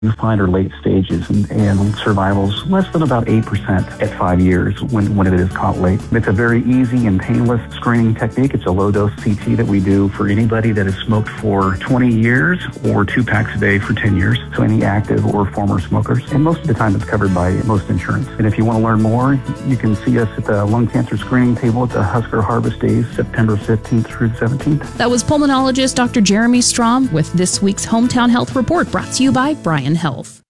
you find are late stages, and survival's less than about 8% at 5 years when it is caught late. It's a very easy and painless screening technique. It's a low-dose CT that we do for anybody that has smoked for 20 years or 2 packs a day for 10 years, so any active or former smokers. And most of the time it's covered by most insurance. And if you want to learn more, you can see us at the lung cancer screening table at the Husker Harvest Days, September 15th through 17th. That was pulmonologist Dr. Jeremy Strom with this week's Hometown Health Report, brought to you by Bryan Health.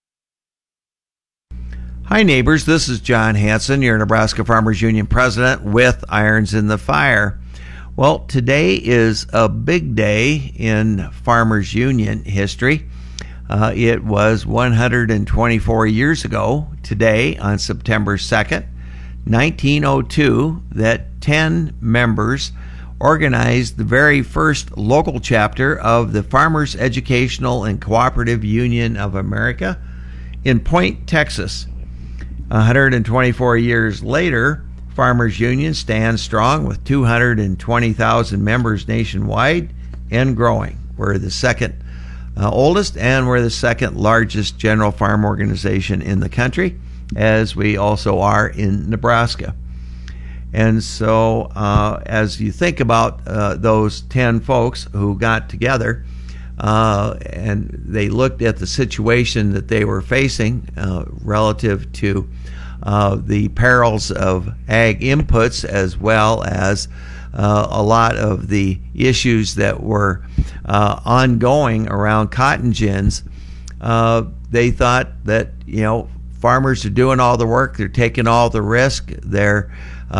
Hi neighbors, this is John Hanson, your Nebraska Farmers Union president with Irons in the Fire. Well, today is a big day in Farmers Union history. It was 124 years ago today, on September 2nd, 1902, that 10 members organized the very first local chapter of the Farmers Educational and Cooperative Union of America in Point, Texas. 124 years later, Farmers Union stands strong with 220,000 members nationwide and growing. We're the second oldest, and we're the second largest general farm organization in the country, as we also are in Nebraska. And so as you think about those 10 folks who got together and they looked at the situation that they were facing relative to the perils of ag inputs, as well as a lot of the issues that were ongoing around cotton gins, they thought that, farmers are doing all the work, they're taking all the risk, they're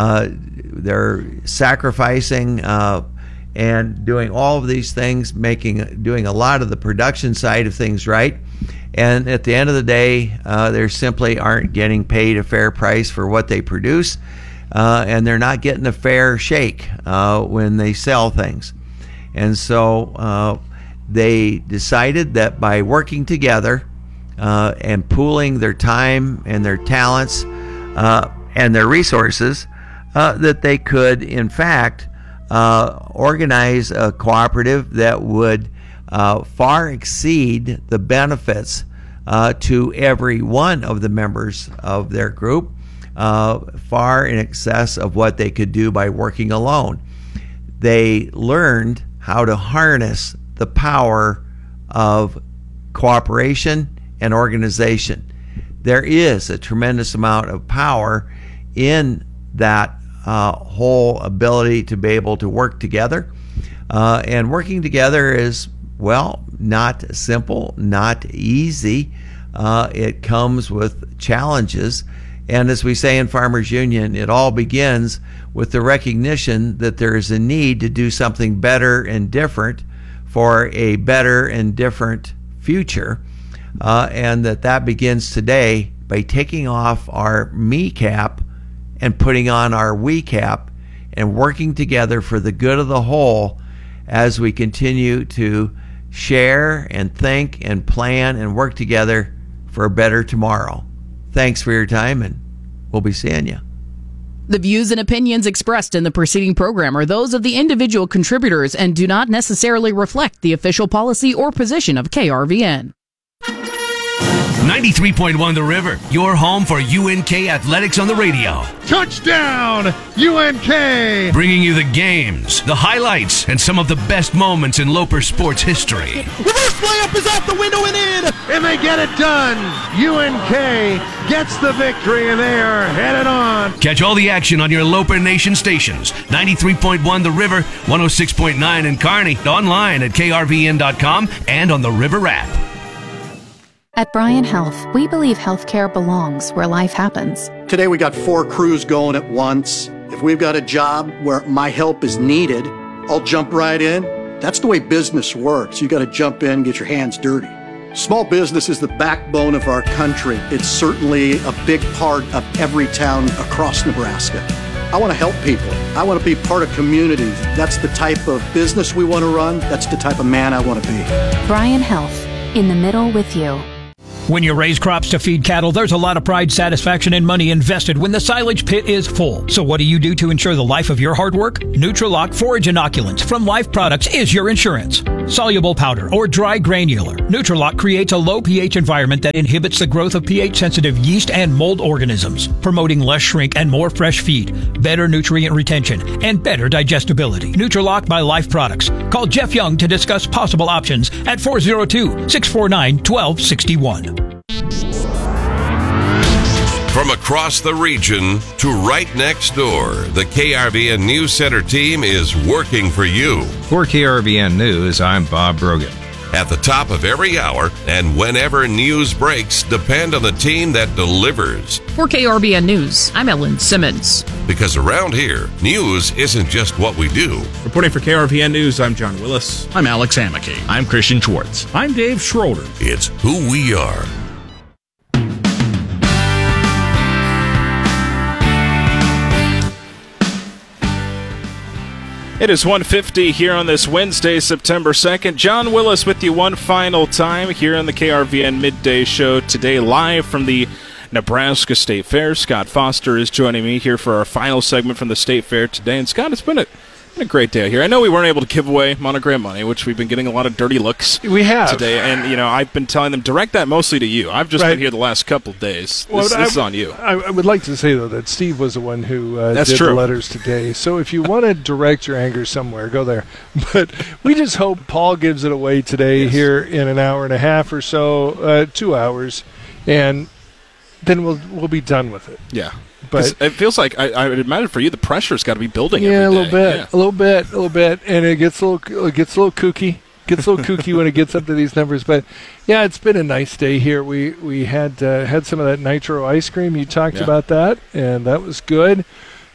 sacrificing and doing all of these things, doing a lot of the production side of things right. And at the end of the day, they simply aren't getting paid a fair price for what they produce, and they're not getting a fair shake when they sell things. And so they decided that by working together and pooling their time and their talents and their resources, that they could, in fact, organize a cooperative that would far exceed the benefits to every one of the members of their group, far in excess of what they could do by working alone. They learned how to harness the power of cooperation and organization. There is a tremendous amount of power in that whole ability to be able to work together. And working together is, well, not simple, not easy. It comes with challenges. And as we say in Farmers Union, it all begins with the recognition that there is a need to do something better and different for a better and different future. And that begins today by taking off our me cap and putting on our we cap and working together for the good of the whole as we continue to share and think and plan and work together for a better tomorrow. Thanks for your time, and we'll be seeing you. The views and opinions expressed in the preceding program are those of the individual contributors and do not necessarily reflect the official policy or position of KRVN. 93.1 The River, your home for UNK athletics on the radio. Touchdown, UNK! Bringing you the games, the highlights, and some of the best moments in Loper sports history. Reverse layup is out the window and in! And they get it done! UNK gets the victory, and they are headed on. Catch all the action on your Loper Nation stations. 93.1 The River, 106.9 in Kearney, online at krvn.com and on the River app. At Bryan Health, we believe healthcare belongs where life happens. Today we got 4 crews going at once. If we've got a job where my help is needed, I'll jump right in. That's the way business works. You got to jump in, get your hands dirty. Small business is the backbone of our country. It's certainly a big part of every town across Nebraska. I want to help people. I want to be part of communities. That's the type of business we want to run. That's the type of man I want to be. Bryan Health, in the middle with you. When you raise crops to feed cattle, there's a lot of pride, satisfaction, and money invested when the silage pit is full. So what do you to ensure the life of your hard work? Nutrilok Forage Inoculants from Life Products is your insurance. Soluble powder or dry granular, Nutrilok creates a low pH environment that inhibits the growth of pH-sensitive yeast and mold organisms, promoting less shrink and more fresh feed, better nutrient retention, and better digestibility. Nutrilok by Life Products. Call Jeff Young to discuss possible options at 402-649-1261. From across the region to right next door, the KRVN News Center team is working for you. For KRVN News, I'm Bob Brogan. At the top of every hour and whenever news breaks, depend on the team that delivers. For KRVN News, I'm Ellen Simmons. Because around here, news isn't just what we do. Reporting for KRVN News, I'm John Willis. I'm Alex Hammaky. I'm Christian Schwartz. I'm Dave Schroeder. It's who we are. It is 1:50 here on this Wednesday, September 2nd. John Willis with you one final time here on the KRVN Midday Show today, live from the Nebraska State Fair. Scott Foster is joining me here for our final segment from the State Fair today. And Scott, it's been a great day here. I know we weren't able to give away Monogram money, which we've been getting a lot of dirty looks we have today. And, I've been telling them, direct that mostly to you. I've just been here the last couple of days. This is on you. I would like to say, though, that Steve was the one who did true. the letters today. So if you want to direct your anger somewhere, go there. But we just hope Paul gives it away today here in an hour and a half or so, 2 hours, and then we'll be done with it. Yeah. But it feels like, I would imagine for you, the pressure's got to be building every day. A little bit, and it gets a little kooky. Gets a little kooky when it gets up to these numbers, but yeah, it's been a nice day here. We had some of that nitro ice cream. You talked about that, and that was good.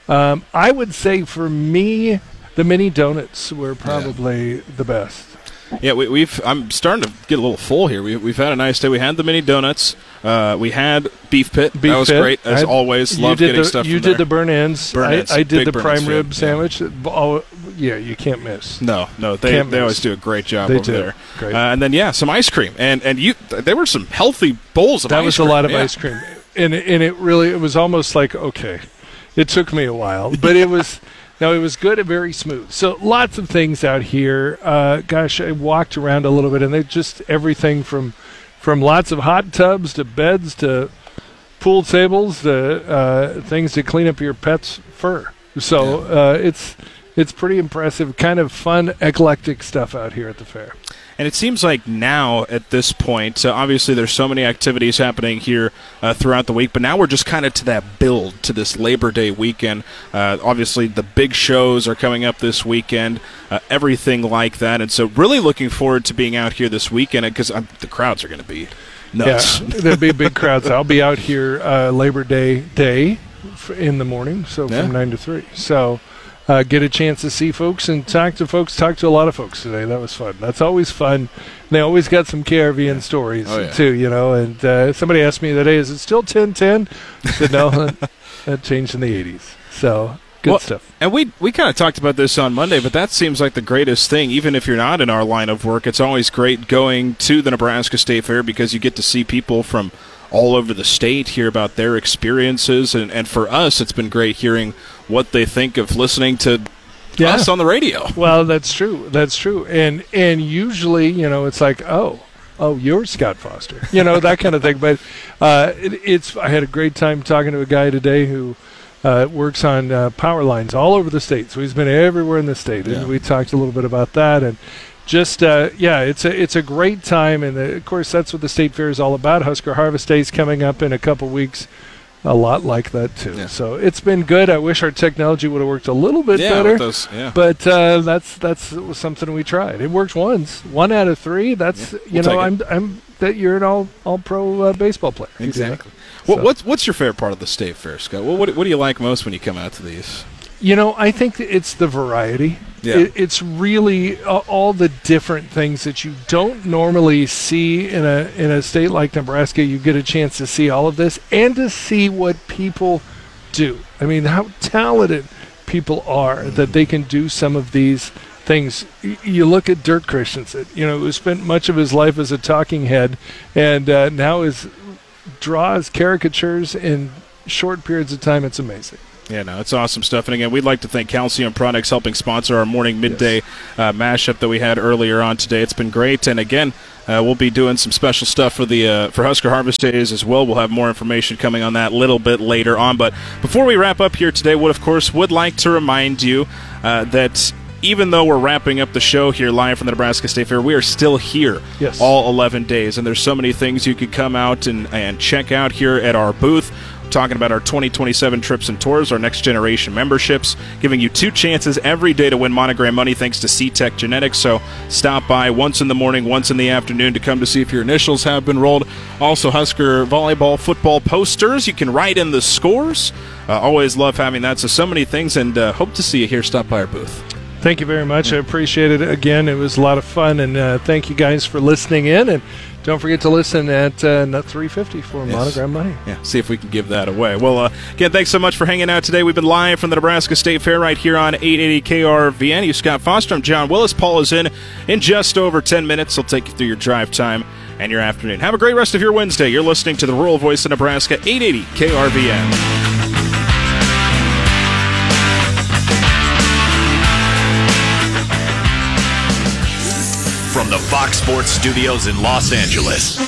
I would say for me, the mini donuts were probably the best. Yeah, I'm starting to get a little full here. We've had a nice day. We had the mini donuts. We had beef pit. That was great as always. Love getting stuff. You did the burn ends. I did the prime rib sandwich. Yeah, you can't miss. No, they always do a great job over there. Great. And then some ice cream, and there were some healthy bowls of ice cream. That was a lot of ice cream, and it was almost like, okay, it took me a while, but it was. No, it was good and very smooth. So lots of things out here. I walked around a little bit, and they just everything from lots of hot tubs to beds to pool tables to things to clean up your pet's fur. So it's pretty impressive, kind of fun, eclectic stuff out here at the fair. And it seems like now, at this point, obviously there's so many activities happening here throughout the week, but now we're just kind of to that build to this Labor Day weekend. Obviously, the big shows are coming up this weekend, everything like that. And so really looking forward to being out here this weekend because the crowds are going to be nuts. Yeah, there'll be big crowds. I'll be out here Labor Day in the morning, so from 9 to 3. So... get a chance to see folks and talk to a lot of folks today. That was fun. That's always fun. They always got some KRVN stories, too, and somebody asked me today, is it still 10:10? I said, no, that changed in the 80s. So, good stuff. And we kind of talked about this on Monday, but that seems like the greatest thing. Even if you're not in our line of work, it's always great going to the Nebraska State Fair because you get to see people from all over the state, hear about their experiences, and for us, it's been great hearing what they think of listening to us on the radio. Well, that's true. And usually, it's like, oh, you're Scott Foster, that kind of thing. But I had a great time talking to a guy today who works on power lines all over the state. So he's been everywhere in the state, and we talked a little bit about that. And just it's a great time, and of course that's what the State Fair is all about. Husker Harvest Day is coming up in a couple weeks, a lot like that too. Yeah. So it's been good. I wish our technology would have worked a little bit better, but that's something we tried. It worked once, 1 out of 3. That's I'm that you're an all pro baseball player. Exactly. What's your favorite part of the State Fair, Scott? What do you like most when you come out to these? I think it's the variety. Yeah. It's really all the different things that you don't normally see in a state like Nebraska. You get a chance to see all of this and to see what people do. I mean, how talented people are that they can do some of these things. You look at Dirk Christensen, who spent much of his life as a talking head and now draws caricatures in short periods of time. It's amazing. Yeah, no, it's awesome stuff. And again, we'd like to thank Calcium Products helping sponsor our morning midday mashup that we had earlier on today. It's been great. And again, we'll be doing some special stuff for Husker Harvest Days as well. We'll have more information coming on that a little bit later on. But before we wrap up here today, would like to remind you that even though we're wrapping up the show here live from the Nebraska State Fair, we are still here all 11 days. And there's so many things you could come out and check out here at our booth. Talking about our 2027 trips and tours, our next generation memberships, giving you 2 chances every day to win Monogram money thanks to C-Tech Genetics. So stop by once in the morning, once in the afternoon to come to see if your initials have been rolled. Also, Husker volleyball, football posters. You can write in the scores. Always love having that. So many things, and hope to see you here. Stop by our booth. Thank you very much. I appreciate it. Again, it was a lot of fun, and thank you guys for listening in. And don't forget to listen at $3.50 for Monogram money. Yeah, see if we can give that away. Well, again, thanks so much for hanging out today. We've been live from the Nebraska State Fair right here on 880 KRVN. You Scott Foster. I'm John Willis. Paul is in just over 10 minutes. He'll take you through your drive time and your afternoon. Have a great rest of your Wednesday. You're listening to the Rural Voice of Nebraska, 880 KRVN. From the Fox Sports Studios in Los Angeles,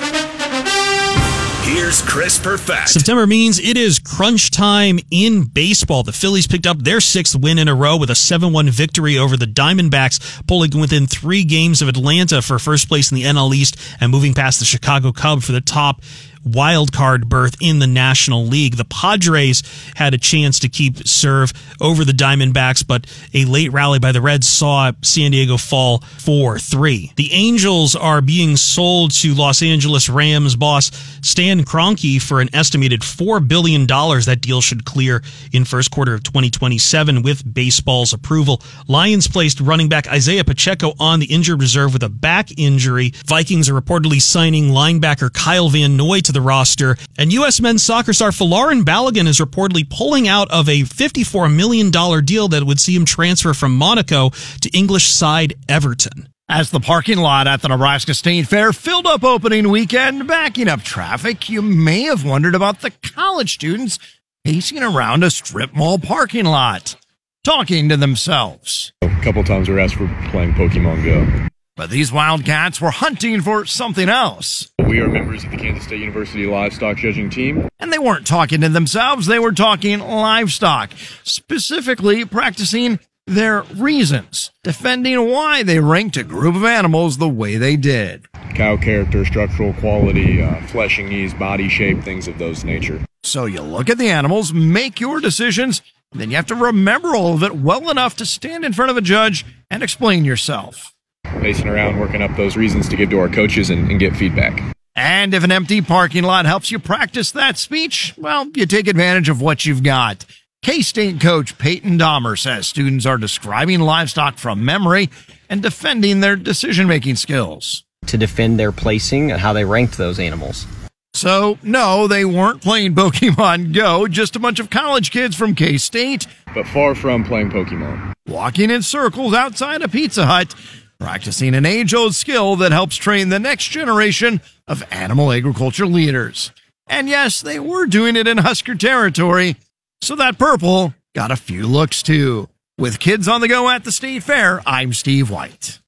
here's Chris Perfett. September means it is crunch time in baseball. The Phillies picked up their 6th win in a row with a 7-1 victory over the Diamondbacks, pulling within 3 games of Atlanta for first place in the NL East and moving past the Chicago Cubs for the top wild card berth in the National League. The Padres had a chance to keep serve over the Diamondbacks, but a late rally by the Reds saw San Diego fall 4-3. The Angels are being sold to Los Angeles Rams boss Stan Kroenke for an estimated $4 billion. That deal should clear in first quarter of 2027 with baseball's approval. Lions placed running back Isaiah Pacheco on the injured reserve with a back injury. Vikings are reportedly signing linebacker Kyle Van Noy to the roster, and U.S. men's soccer star Folarin Balogun is reportedly pulling out of a $54 million deal that would see him transfer from Monaco to English side Everton. As the parking lot at the Nebraska State Fair filled up opening weekend, backing up traffic, you may have wondered about the college students pacing around a strip mall parking lot, talking to themselves. A couple times we were asked for playing Pokemon Go. But these Wildcats were hunting for something else. We are members of the Kansas State University Livestock Judging Team. And they weren't talking to themselves, they were talking livestock, specifically practicing their reasons, defending why they ranked a group of animals the way they did. Cow character, structural quality, fleshing ease, body shape, things of those nature. So you look at the animals, make your decisions, and then you have to remember all of it well enough to stand in front of a judge and explain yourself. Pacing around, working up those reasons to give to our coaches and get feedback. And if an empty parking lot helps you practice that speech, well, you take advantage of what you've got. K-State coach Peyton Dahmer says students are describing livestock from memory and defending their decision-making skills. To defend their placing and how they ranked those animals. So, no, they weren't playing Pokemon Go, just a bunch of college kids from K-State. But far from playing Pokemon. Walking in circles outside a Pizza Hut, practicing an age-old skill that helps train the next generation of animal agriculture leaders. And yes, they were doing it in Husker territory, so that purple got a few looks too. With kids on the go at the State Fair, I'm Steve White.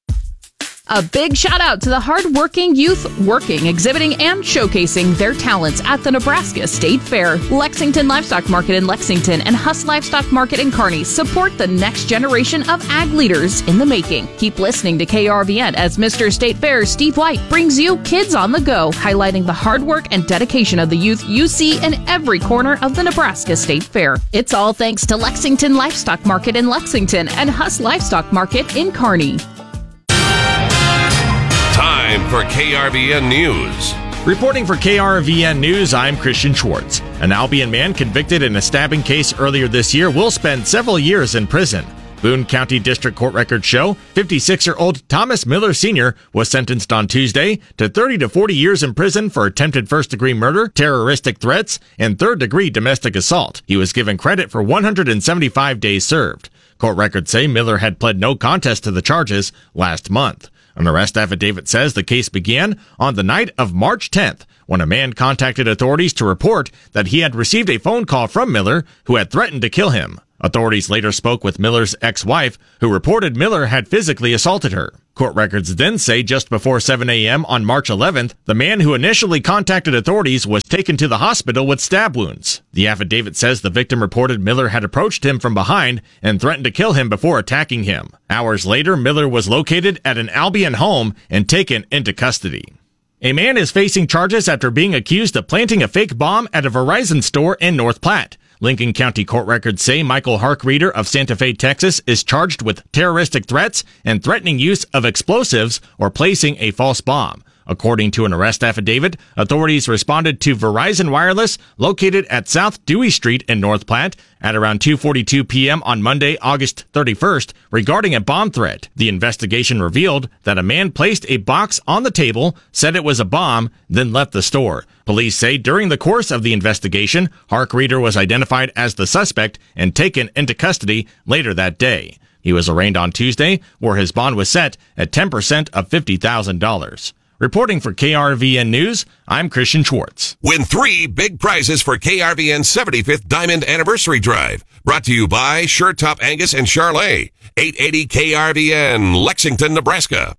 A big shout out to the hardworking youth working, exhibiting, and showcasing their talents at the Nebraska State Fair. Lexington Livestock Market in Lexington and Huss Livestock Market in Kearney support the next generation of ag leaders in the making. Keep listening to KRVN as Mr. State Fair Steve White brings you Kids on the Go, highlighting the hard work and dedication of the youth you see in every corner of the Nebraska State Fair. It's all thanks to Lexington Livestock Market in Lexington and Huss Livestock Market in Kearney. Time for KRVN News. Reporting for KRVN News, I'm Christian Schwartz. An Albion man convicted in a stabbing case earlier this year will spend several years in prison. Boone County District Court records show 56-year-old Thomas Miller Sr. was sentenced on Tuesday to 30 to 40 years in prison for attempted first-degree murder, terroristic threats, and third-degree domestic assault. He was given credit for 175 days served. Court records say Miller had pled no contest to the charges last month. An arrest affidavit says the case began on the night of March 10th when a man contacted authorities to report that he had received a phone call from Miller who had threatened to kill him. Authorities later spoke with Miller's ex-wife, who reported Miller had physically assaulted her. Court records then say just before 7 a.m. on March 11th, the man who initially contacted authorities was taken to the hospital with stab wounds. The affidavit says the victim reported Miller had approached him from behind and threatened to kill him before attacking him. Hours later, Miller was located at an Albion home and taken into custody. A man is facing charges after being accused of planting a fake bomb at a Verizon store in North Platte. Lincoln County court records say Michael Harkreeder of Santa Fe, Texas, is charged with terroristic threats and threatening use of explosives or placing a false bomb. According to an arrest affidavit, authorities responded to Verizon Wireless, located at South Dewey Street in North Platte, at around 2:42 p.m. on Monday, August 31st, regarding a bomb threat. The investigation revealed that a man placed a box on the table, said it was a bomb, then left the store. Police say during the course of the investigation, Harkreeder was identified as the suspect and taken into custody later that day. He was arraigned on Tuesday, where his bond was set at 10% of $50,000. Reporting for KRVN News, I'm Christian Schwartz. Win 3 big prizes for KRVN's 75th Diamond Anniversary Drive. Brought to you by Sure Top Angus and Charlet. 880 KRVN, Lexington, Nebraska.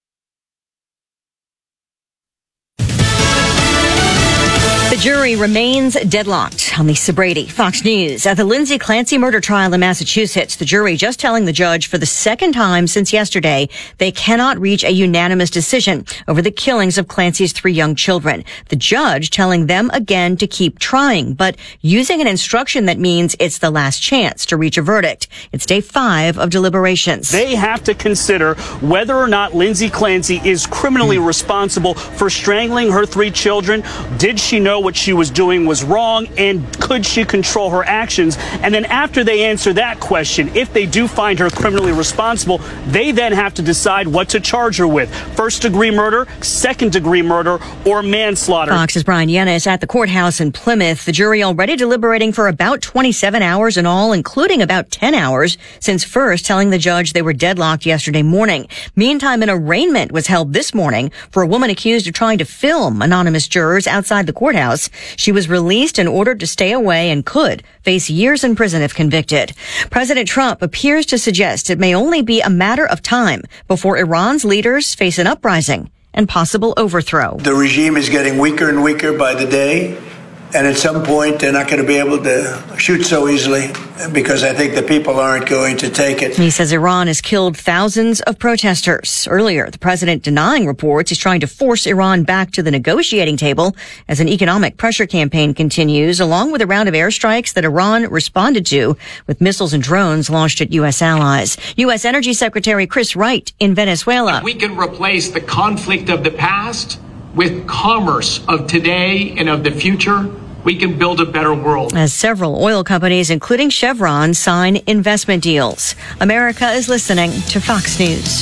The jury remains deadlocked on Lisa Brady. Fox News. At the Lindsay Clancy murder trial in Massachusetts, the jury just telling the judge for the second time since yesterday they cannot reach a unanimous decision over the killings of Clancy's 3 young children. The judge telling them again to keep trying, but using an instruction that means it's the last chance to reach a verdict. It's day 5 of deliberations. They have to consider whether or not Lindsay Clancy is criminally responsible for strangling her 3 children. Did she know what she was doing was wrong, and could she control her actions? And then after they answer that question, if they do find her criminally responsible, they then have to decide what to charge her with: first-degree murder, second-degree murder, or manslaughter. Fox's Brian Yennis at the courthouse in Plymouth. The jury already deliberating for about 27 hours in all, including about 10 hours since first telling the judge they were deadlocked yesterday morning. Meantime, an arraignment was held this morning for a woman accused of trying to film anonymous jurors outside the courthouse. She was released and ordered to stay away and could face years in prison if convicted. President Trump appears to suggest it may only be a matter of time before Iran's leaders face an uprising and possible overthrow. The regime is getting weaker and weaker by the day, and at some point they're not going to be able to shoot so easily because I think the people aren't going to take it. He says Iran has killed thousands of protesters. Earlier, the president denying reports he's trying to force Iran back to the negotiating table as an economic pressure campaign continues, along with a round of airstrikes that Iran responded to with missiles and drones launched at U.S. allies. U.S. Energy Secretary Chris Wright in Venezuela. If we can replace the conflict of the past with commerce of today and of the future, we can build a better world. As several oil companies, including Chevron, sign investment deals. America is listening to Fox News.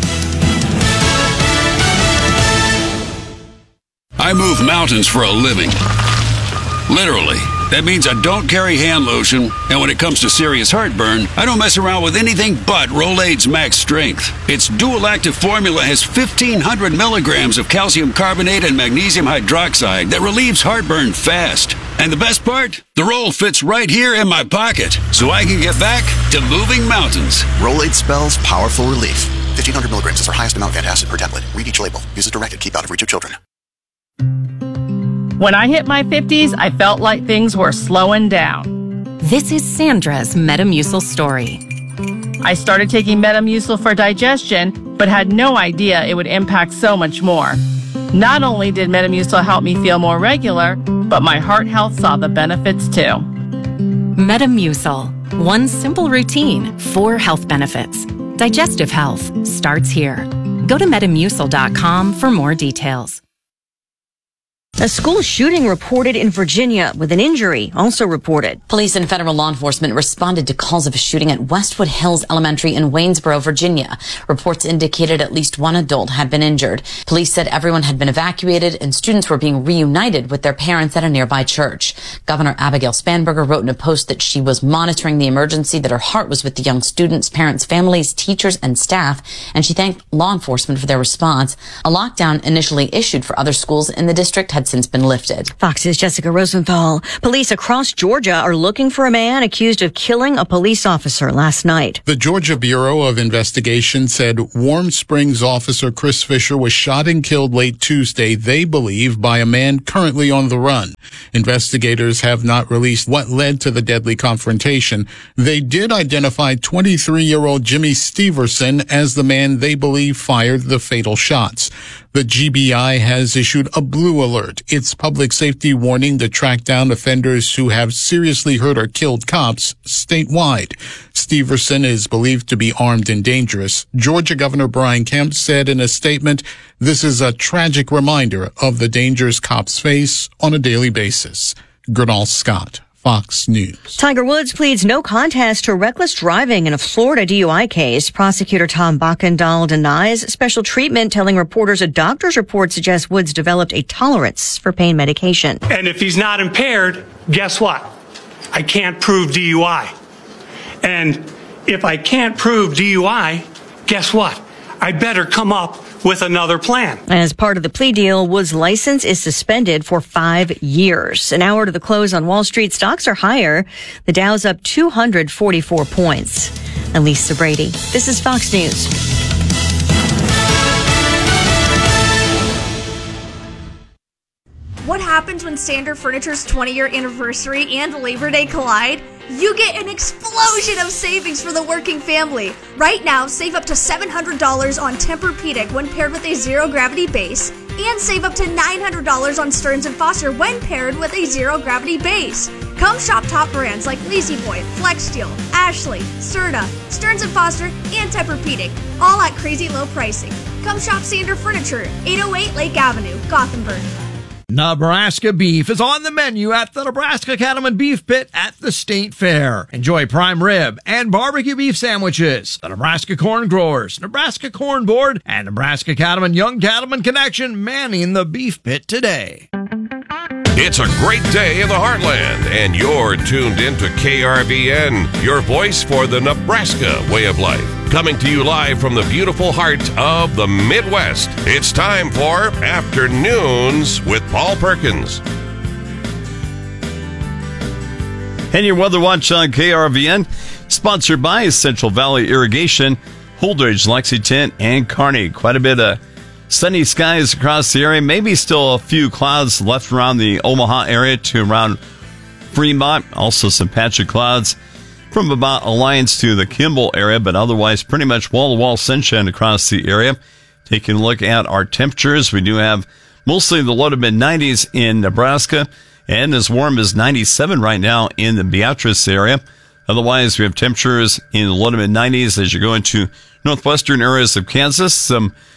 I move mountains for a living. Literally. That means I don't carry hand lotion, and when it comes to serious heartburn, I don't mess around with anything but Rolaids Max Strength. Its dual-active formula has 1,500 milligrams of calcium carbonate and magnesium hydroxide that relieves heartburn fast. And the best part? The roll fits right here in my pocket, so I can get back to moving mountains. Rolaids spells powerful relief. 1,500 milligrams is our highest amount of antacid per tablet. Read each label. Use as directed. Keep out of reach of children. When I hit my 50s, I felt like things were slowing down. This is Sandra's Metamucil story. I started taking Metamucil for digestion, but had no idea it would impact so much more. Not only did Metamucil help me feel more regular, but my heart health saw the benefits too. Metamucil. One simple routine, 4 health benefits. Digestive health starts here. Go to Metamucil.com for more details. A school shooting reported in Virginia with an injury also reported. Police and federal law enforcement responded to calls of a shooting at Westwood Hills Elementary in Waynesboro, Virginia. Reports indicated at least 1 adult had been injured. Police said everyone had been evacuated and students were being reunited with their parents at a nearby church. Governor Abigail Spanberger wrote in a post that she was monitoring the emergency, that her heart was with the young students, parents, families, teachers, and staff, and she thanked law enforcement for their response. A lockdown initially issued for other schools in the district had had since been lifted. Fox's Jessica Rosenthal. Police across Georgia are looking for a man accused of killing a police officer last night. The Georgia Bureau of Investigation said Warm Springs officer Chris Fisher was shot and killed late Tuesday, they believe, by a man currently on the run. Investigators have not released what led to the deadly confrontation. They did identify 23-year-old Jimmy Steverson as the man they believe fired the fatal shots. The GBI has issued a blue alert. It's public safety warning to track down offenders who have seriously hurt or killed cops statewide. Steverson is believed to be armed and dangerous. Georgia Governor Brian Kemp said in a statement, "This is a tragic reminder of the dangers cops face on a daily basis." Gernal Scott, Fox News. Tiger Woods pleads no contest to reckless driving in a Florida DUI case. Prosecutor Tom Bachendahl denies special treatment, telling reporters a doctor's report suggests Woods developed a tolerance for pain medication. And if he's not impaired, guess what? I can't prove DUI. And if I can't prove DUI, guess what? I better come up with another plan. As part of the plea deal, Woods' license is suspended for 5 years. An hour to the close on Wall Street, stocks are higher. The Dow's up 244 points. Elisa Brady. This is Fox News. What happens when Standard Furniture's 20-year anniversary and Labor Day collide? You get an explosion of savings for the working family. Right now, save up to $700 on Tempur-Pedic when paired with a zero-gravity base, and save up to $900 on Stearns & Foster when paired with a zero-gravity base. Come shop top brands like La-Z-Boy, FlexSteel, Ashley, Serta, Stearns & Foster, and Tempur-Pedic, all at crazy low pricing. Come shop Standard Furniture, 808 Lake Avenue, Gothenburg. Nebraska beef is on the menu at the Nebraska Cattlemen Beef Pit at the State Fair. Enjoy prime rib and barbecue beef sandwiches. The Nebraska Corn Growers, Nebraska Corn Board, and Nebraska Cattlemen Young Cattlemen Connection manning the beef pit today. It's a great day in the heartland, and you're tuned into KRVN, your voice for the Nebraska way of life. Coming to you live from the beautiful heart of the Midwest. It's time for Afternoons with Paul Perkins. And your Weather Watch on KRVN, sponsored by Central Valley Irrigation, Holdridge, Lexington, and Kearney. Quite a bit of sunny skies across the area. Maybe still a few clouds left around the Omaha area to around Fremont. Also some patchy clouds from about Alliance to the Kimball area, but otherwise pretty much wall-to-wall sunshine across the area. Taking a look at our temperatures, we do have mostly the low to mid-90s in Nebraska, and as warm as 97 right now in the Beatrice area. Otherwise, we have temperatures in the low to mid-90s as you go into northwestern areas of Kansas.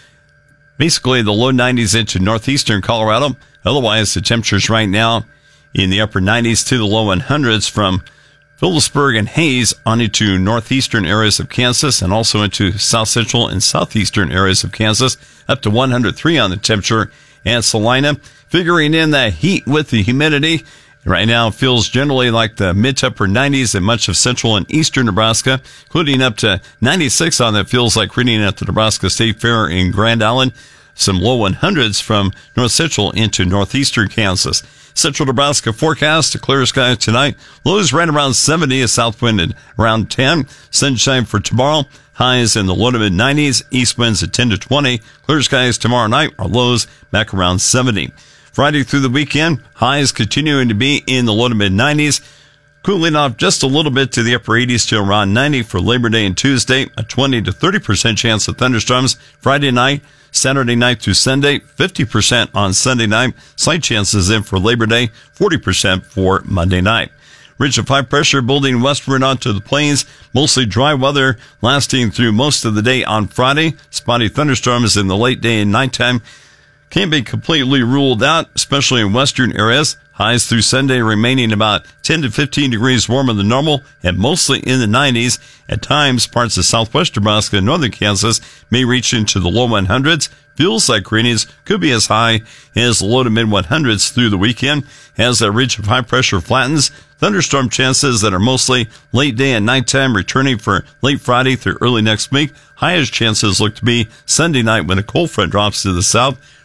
Basically the low 90s into northeastern Colorado. Otherwise, the temperatures right now in the upper 90s to the low 100s from Phillipsburg and Hayes on into northeastern areas of Kansas and also into south central and southeastern areas of Kansas, up to 103 on the temperature. And Salina, figuring in that heat with the humidity, right now it feels generally like the mid to upper 90s in much of central and eastern Nebraska, including up to 96 on that feels like reading at the Nebraska State Fair in Grand Island. Some low 100s from north central into northeastern Kansas. Central Nebraska forecast, a clear sky tonight. Lows right around 70, a south wind at around 10. Sunshine for tomorrow. Highs in the low to mid 90s. East winds at 10 to 20. Clear skies tomorrow night. Our lows back around 70. Friday through the weekend, highs continuing to be in the low to mid 90s. Cooling off just a little bit to the upper 80s to around 90 for Labor Day and Tuesday. A 20 to 30% chance of thunderstorms. Friday night, Saturday night through Sunday, 50% on Sunday night. Slight chances in for Labor Day, 40% for Monday night. Ridge of high pressure building westward onto the plains. Mostly dry weather lasting through most of the day on Friday. Spotty thunderstorms in the late day and nighttime can't be completely ruled out, especially in western areas. Highs through Sunday remaining about 10 to 15 degrees warmer than normal and mostly in the 90s. At times, parts of southwest Nebraska and northern Kansas may reach into the low 100s. Feels like readings could be as high as the low to mid 100s through the weekend. As that ridge of high pressure flattens, thunderstorm chances that are mostly late day and nighttime returning for late Friday through early next week. Highest chances look to be Sunday night when a cold front drops to the south.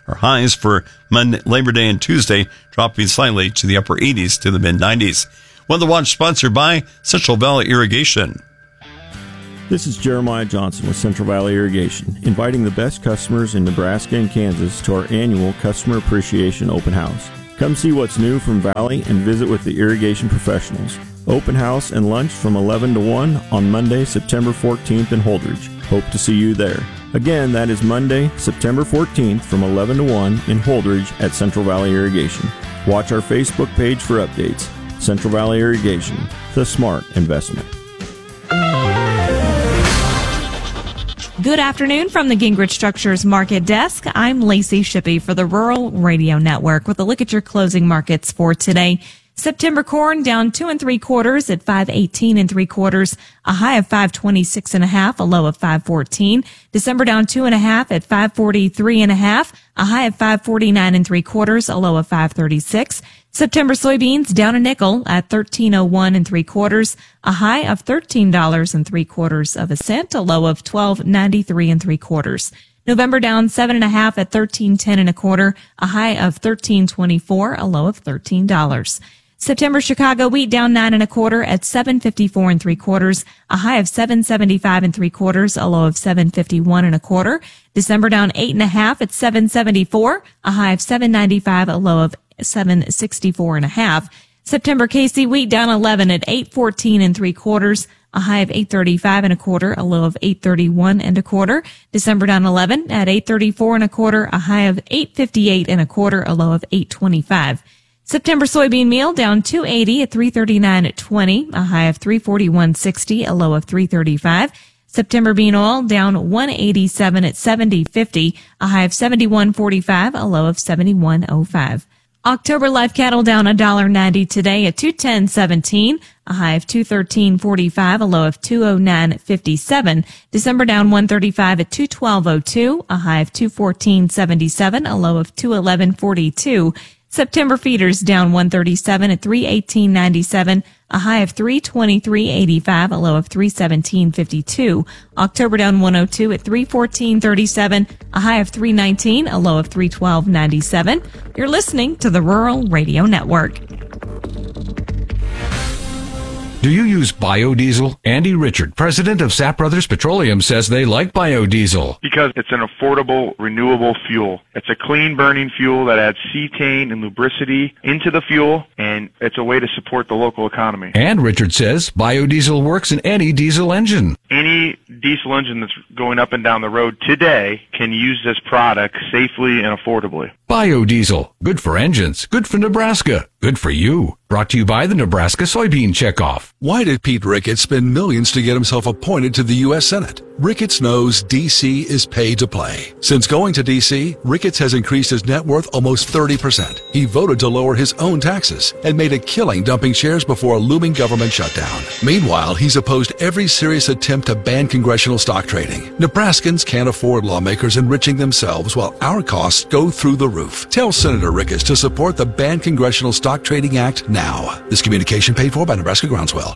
Our highs for Monday, Labor Day and Tuesday dropping slightly to the upper 80s to the mid-90s. Weather Watch sponsored by Central Valley Irrigation. This is Jeremiah Johnson with Central Valley Irrigation, inviting the best customers in Nebraska and Kansas to our annual Customer Appreciation Open House. Come see what's new from Valley and visit with the irrigation professionals. Open house and lunch from 11 to 1 on Monday, September 14th in Holdridge. Hope to see you there. Again, that is Monday, September 14th from 11 to 1 in Holdridge at Central Valley Irrigation. Watch our Facebook page for updates. Central Valley Irrigation, the smart investment. Good afternoon from the Gingrich Structures Market Desk. I'm Lacey Shippey for the Rural Radio Network with a look at your closing markets for today. September corn down 2 3/4 at 5.18 3/4, a high of 5.26.5, a low of 5.14. December down 2.5 at 5.43.5, a high of 5.49 3/4, a low of 5.36. September soybeans down a nickel at 13.01 3/4, a high of $13 3/4 of a cent, a low of 12.93 3/4. November down 7.5 at 13.10 1/4, a high of 13.24, a low of $13. September Chicago wheat down 9 1/4 at 7.54 3/4, a high of 7.75 3/4, a low of 7.51 1/4. December down 8.5 at 7.74, a high of 7.95, a low of 7.64 1/2. September KC wheat down 11 at 8.14 3/4, a high of 8.35 1/4, a low of 8.31 1/4. December down 11 at 8.34 1/4, a high of 8.58 1/4, a low of 8.25. September soybean meal down 2.80 at 3.39 20, a high of 3.41.60, a low of 3.35. September bean oil down 1.87 at 70.50, a high of 71.45, a low of 71.05. October live cattle down $1.90 today at 210.17, a high of 213.45, a low of 209.57. December down 135 at 212.02, a high of 214.77, a low of 211.42. September feeders down 137 at 318.97, a high of 323.85, a low of 317.52. October down 102 at 314.37, a high of 319, a low of 312.97. You're listening to the Rural Radio Network. Do you use biodiesel? Andy Richard, president of Sapp Brothers Petroleum, says they like biodiesel. Because it's an affordable, renewable fuel. It's a clean burning fuel that adds cetane and lubricity into the fuel, and it's a way to support the local economy. And Richard says biodiesel works in any diesel engine. Any diesel engine that's going up and down the road today can use this product safely and affordably. Biodiesel. Good for engines. Good for Nebraska. Good for you. Brought to you by the Nebraska Soybean Checkoff. Why did Pete Ricketts spend millions to get himself appointed to the U.S. Senate? Ricketts knows D.C. is pay to play. Since going to D.C., Ricketts has increased his net worth almost 30%. He voted to lower his own taxes and made a killing dumping shares before a looming government shutdown. Meanwhile, he's opposed every serious attempt to ban congressional stock trading. Nebraskans can't afford lawmakers enriching themselves while our costs go through the roof. Tell Senator Ricketts to support the Ban Congressional Stock Trading Act now. This communication paid for by Nebraska Groundswell.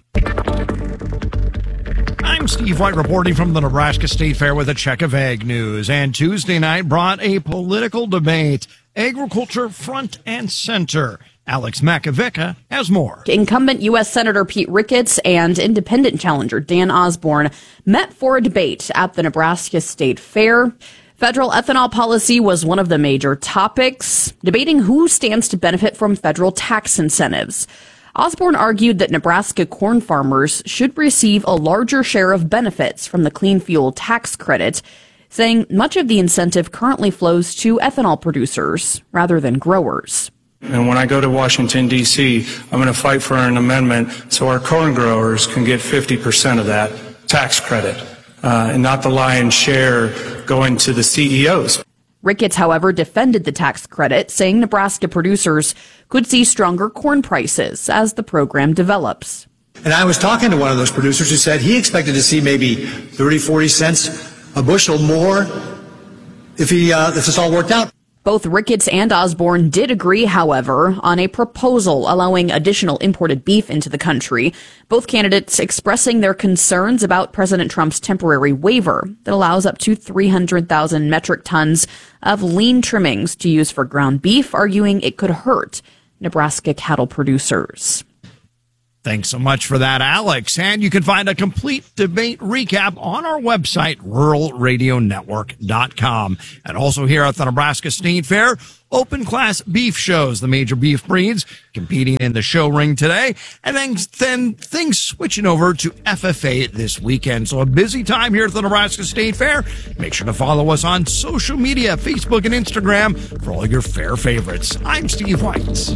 I'm Steve White reporting from the Nebraska State Fair with a check of ag news. And Tuesday night brought a political debate. Agriculture front and center. Alex Makovica has more. Incumbent U.S. Senator Pete Ricketts and independent challenger Dan Osborne met for a debate at the Nebraska State Fair. Federal ethanol policy was one of the major topics, debating who stands to benefit from federal tax incentives. Osborne argued that Nebraska corn farmers should receive a larger share of benefits from the clean fuel tax credit, saying much of the incentive currently flows to ethanol producers rather than growers. And when I go to Washington, D.C., I'm going to fight for an amendment so our corn growers can get 50% of that tax credit, and not the lion's share going to the CEOs. Ricketts, however, defended the tax credit, saying Nebraska producers could see stronger corn prices as the program develops. And I was talking to one of those producers who said he expected to see maybe 30, 40 cents a bushel more if this all worked out. Both Ricketts and Osborne did agree, however, on a proposal allowing additional imported beef into the country. Both candidates expressing their concerns about President Trump's temporary waiver that allows up to 300,000 metric tons of lean trimmings to use for ground beef, arguing it could hurt Nebraska cattle producers. Thanks so much for that, Alex. And you can find a complete debate recap on our website, ruralradionetwork.com. And also here at the Nebraska State Fair, open class beef shows, the major beef breeds competing in the show ring today. And then things switching over to FFA this weekend. So a busy time here at the Nebraska State Fair. Make sure to follow us on social media, Facebook and Instagram for all your fair favorites. I'm Steve White.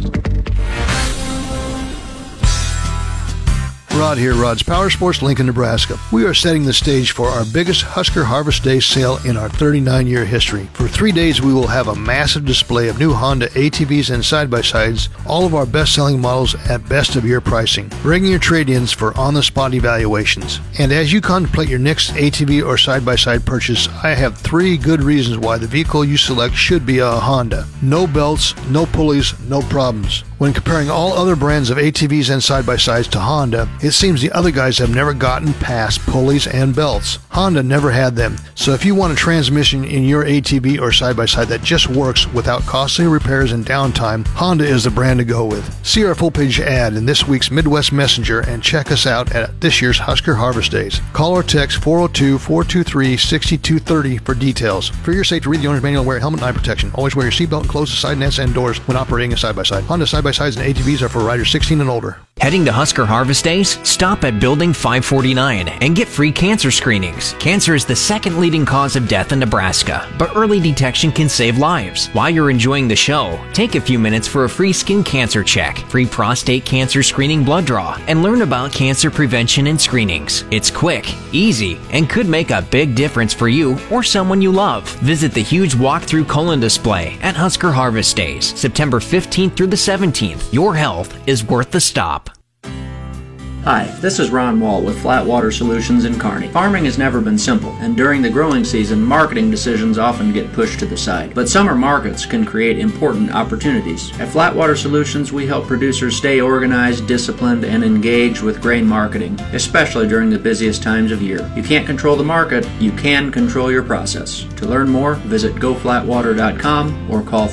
Rod here, Rod's Power Sports, Lincoln, Nebraska. We are setting the stage for our biggest Husker Harvest Day sale in our 39-year history. For 3 days, we will have a massive display of new Honda ATVs and side-by-sides, all of our best-selling models at best-of-year pricing. Bring your trade-ins for on-the-spot evaluations. And as you contemplate your next ATV or side-by-side purchase, I have 3 good reasons why the vehicle you select should be a Honda. No belts, no pulleys, no problems. When comparing all other brands of ATVs and side-by-sides to Honda, it seems the other guys have never gotten past pulleys and belts. Honda never had them, so if you want a transmission in your ATV or side-by-side that just works without costly repairs and downtime, Honda is the brand to go with. See our full-page ad in this week's Midwest Messenger and check us out at this year's Husker Harvest Days. Call or text 402-423-6230 for details. For your safety, read the owner's manual and wear a helmet and eye protection. Always wear your seatbelt and close the side nets and doors when operating a side-by-side. Honda side-by-sides and ATVs are for riders 16 and older. Heading to Husker Harvest Days? Stop at Building 549 and get free cancer screenings. Cancer is the second leading cause of death in Nebraska, but early detection can save lives. While you're enjoying the show, take a few minutes for a free skin cancer check, free prostate cancer screening blood draw, and learn about cancer prevention and screenings. It's quick, easy, and could make a big difference for you or someone you love. Visit the huge walk-through colon display at Husker Harvest Days, September 15th through the 17th. Your health is worth the stop. Hi, this is Ron Wall with Flatwater Solutions in Kearney. Farming has never been simple, and during the growing season, marketing decisions often get pushed to the side. But summer markets can create important opportunities. At Flatwater Solutions, we help producers stay organized, disciplined, and engaged with grain marketing, especially during the busiest times of year. You can't control the market, you can control your process. To learn more, visit goflatwater.com or call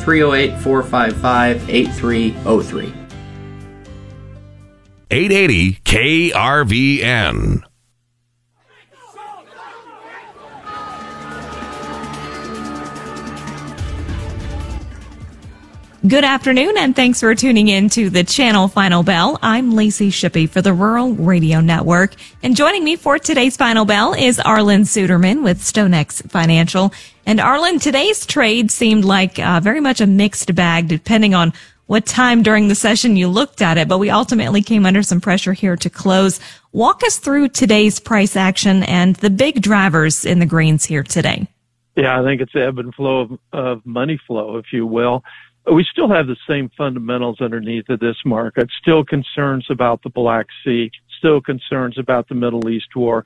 308-455-8303. 880 KRVN. Good afternoon, and thanks for tuning in to the Channel Final Bell. I'm Lacey Shippey for the Rural Radio Network. And joining me for today's Final Bell is Arlen Suderman with StoneX Financial. And Arlen, today's trade seemed like very much a mixed bag, depending on what time during the session you looked at it, but we ultimately came under some pressure here to close. Walk us through today's price action and the big drivers in the greens here today. Yeah, I think it's ebb and flow of money flow, if you will. We still have the same fundamentals underneath of this market, still concerns about the Black Sea, still concerns about the Middle East war.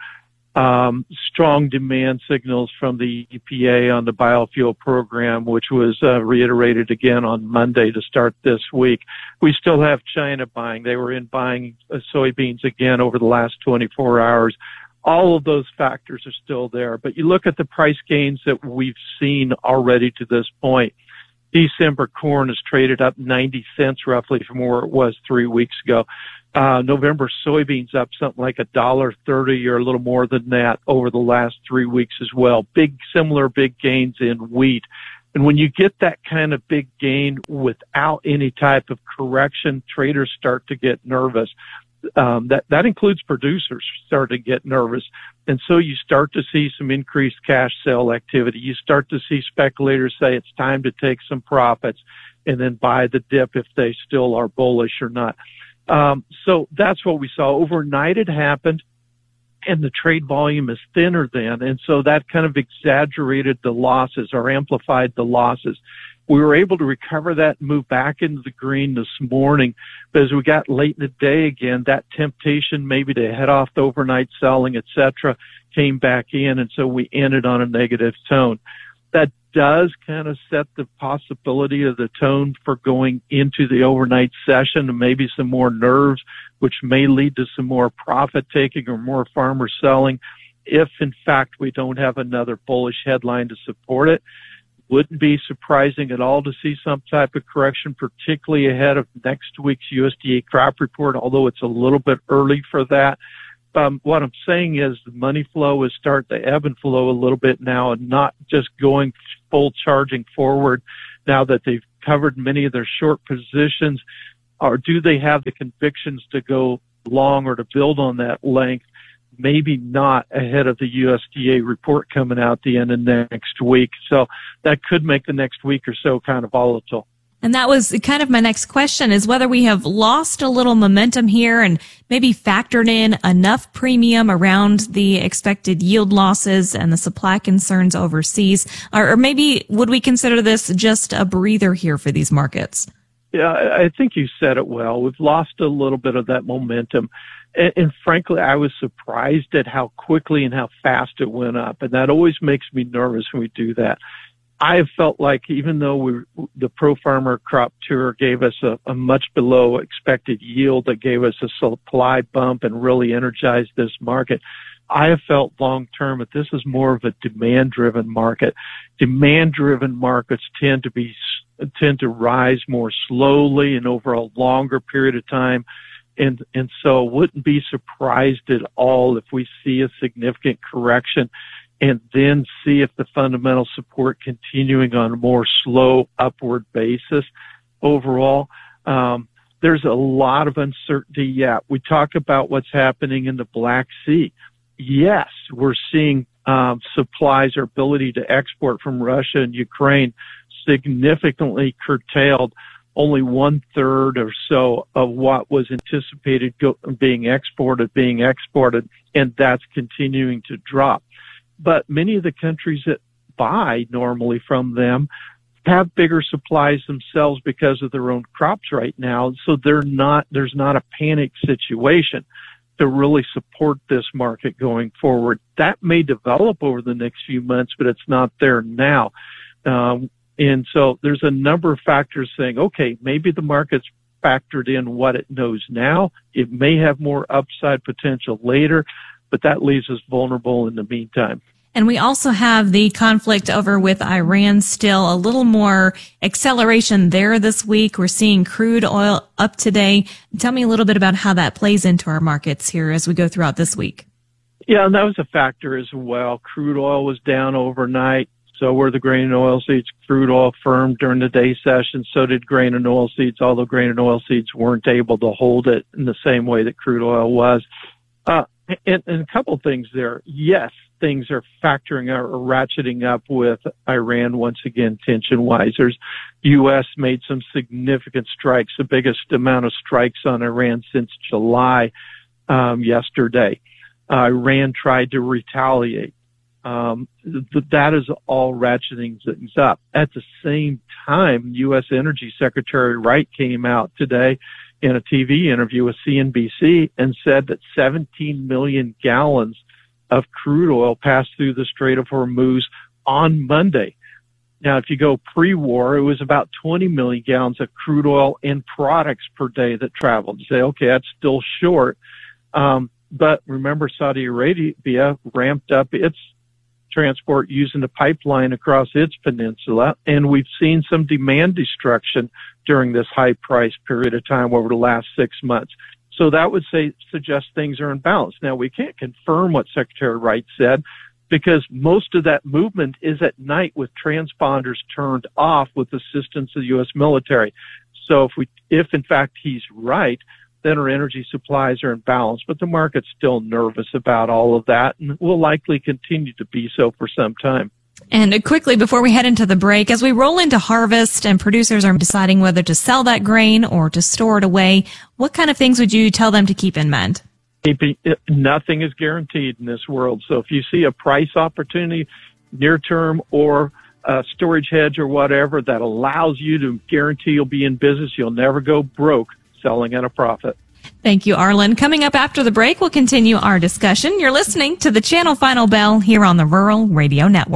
Strong demand signals from the EPA on the biofuel program, which was reiterated again on Monday to start this week. We still have China buying. They were in buying soybeans again over the last 24 hours. All of those factors are still there. But you look at the price gains that we've seen already to this point. December corn has traded up 90 cents roughly from where it was 3 weeks ago. November soybeans up something like $1.30 or a little more than that over the last 3 weeks as well. Similar big gains in wheat. And when you get that kind of big gain without any type of correction, traders start to get nervous. That includes producers start to get nervous. And so you start to see some increased cash sale activity. You start to see speculators say it's time to take some profits and then buy the dip if they still are bullish or not. So that's what we saw. Overnight it happened, and the trade volume is thinner then. And so that kind of exaggerated the losses or amplified the losses. We were able to recover that and move back into the green this morning. But as we got late in the day again, that temptation maybe to head off the overnight selling, et cetera, came back in. And so we ended on a negative tone. That does kind of set the possibility of the tone for going into the overnight session and maybe some more nerves, which may lead to some more profit taking or more farmer selling if, in fact, we don't have another bullish headline to support it. Wouldn't be surprising at all to see some type of correction, particularly ahead of next week's USDA crop report, although it's a little bit early for that. What I'm saying is the money flow is starting to ebb and flow a little bit now and not just going full charging forward now that they've covered many of their short positions. Or do they have the convictions to go long or to build on that length? Maybe not ahead of the USDA report coming out the end of next week. So that could make the next week or so kind of volatile. And that was kind of my next question, is whether we have lost a little momentum here and maybe factored in enough premium around the expected yield losses and the supply concerns overseas, or maybe would we consider this just a breather here for these markets? Yeah, I think you said it well. We've lost a little bit of that momentum. And frankly, I was surprised at how quickly and how fast it went up. And that always makes me nervous when we do that. I have felt like even though the Pro Farmer Crop Tour gave us a much below expected yield that gave us a supply bump and really energized this market, I have felt long term that this is more of a demand driven market. Demand driven markets tend to rise more slowly and over a longer period of time. And so wouldn't be surprised at all if we see a significant correction and then see if the fundamental support continuing on a more slow upward basis. Overall, there's a lot of uncertainty yet. We talk about what's happening in the Black Sea. Yes, we're seeing supplies or ability to export from Russia and Ukraine significantly curtailed. Only 1/3 or so of what was anticipated being exported, and that's continuing to drop. But many of the countries that buy normally from them have bigger supplies themselves because of their own crops right now. So there's not a panic situation to really support this market going forward. That may develop over the next few months, but it's not there now. And so there's a number of factors saying, okay, maybe the market's factored in what it knows now. It may have more upside potential later, but that leaves us vulnerable in the meantime. And we also have the conflict over with Iran still, a little more acceleration there this week. We're seeing crude oil up today. Tell me a little bit about how that plays into our markets here as we go throughout this week. Yeah, and that was a factor as well. Crude oil was down overnight. So were the grain and oilseeds. Crude oil firmed during the day session. So did grain and oilseeds, although grain and oilseeds weren't able to hold it in the same way that crude oil was. And a couple of things there. Yes, things are factoring or ratcheting up with Iran once again, tension-wise. U.S. made some significant strikes, the biggest amount of strikes on Iran since July yesterday. Iran tried to retaliate. That is all ratcheting things up. At the same time, U.S. Energy Secretary Wright came out today in a TV interview with CNBC and said that 17 million gallons of crude oil passed through the Strait of Hormuz on Monday. Now, if you go pre-war, it was about 20 million gallons of crude oil and products per day that traveled. You say, okay, that's still short. But remember, Saudi Arabia ramped up its transport using the pipeline across its peninsula, and we've seen some demand destruction during this high price period of time over the last 6 months. So that would suggest things are in balance. Now, we can't confirm what Secretary Wright said because most of that movement is at night with transponders turned off with assistance of the U.S. military. So if in fact he's right, then our energy supplies are in balance. But the market's still nervous about all of that and will likely continue to be so for some time. And quickly, before we head into the break, as we roll into harvest and producers are deciding whether to sell that grain or to store it away, what kind of things would you tell them to keep in mind? Nothing is guaranteed in this world. So if you see a price opportunity near term or a storage hedge or whatever that allows you to guarantee you'll be in business, you'll never go broke selling at a profit. Thank you, Arlen. Coming up after the break, we'll continue our discussion. You're listening to the Channel Final Bell here on the Rural Radio Network.